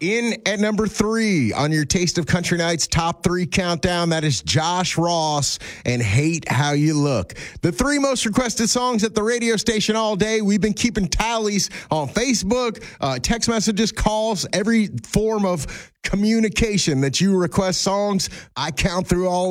In at number 3 on your Taste of Country Nights top 3 countdown, that is Josh Ross and Hate How You Look. The 3 most requested songs at the radio station all day. We've been keeping tallies on Facebook, text messages, calls, every form of communication that you request songs. I count through all